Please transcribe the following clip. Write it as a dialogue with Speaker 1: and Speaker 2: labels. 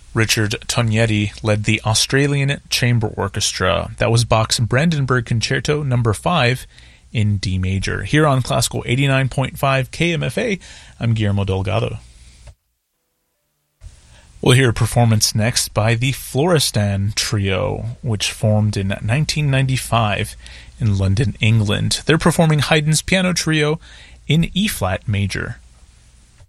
Speaker 1: Richard Tognetti led the Australian Chamber Orchestra. That was Bach's Brandenburg Concerto No. 5 in D major. Here on Classical 89.5 KMFA, I'm Guillermo Delgado. We'll hear a performance next by the Florestan Trio, which formed in 1995 in London, England. They're performing Haydn's Piano Trio in E-flat major.